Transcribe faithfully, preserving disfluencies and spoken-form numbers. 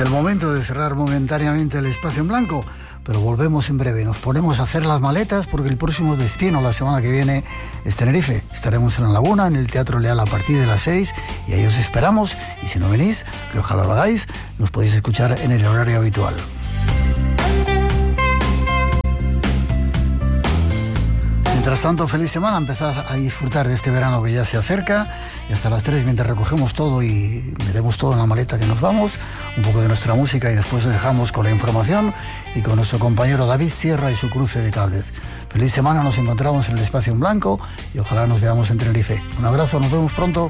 el momento de cerrar momentáneamente el espacio en blanco, pero volvemos en breve. Nos ponemos a hacer las maletas porque el próximo destino la semana que viene es Tenerife. Estaremos en la Laguna, en el Teatro Leal a partir de las seis, y ahí os esperamos. Y si no venís, que ojalá lo hagáis, nos podéis escuchar en el horario habitual. Mientras tanto, feliz semana, empezad a disfrutar de este verano que ya se acerca, y hasta las tres, mientras recogemos todo y metemos todo en la maleta que nos vamos, un poco de nuestra música, y después os dejamos con la información y con nuestro compañero David Sierra y su cruce de cables. Feliz semana, nos encontramos en el espacio en blanco y ojalá nos veamos en Tenerife. Un abrazo, nos vemos pronto.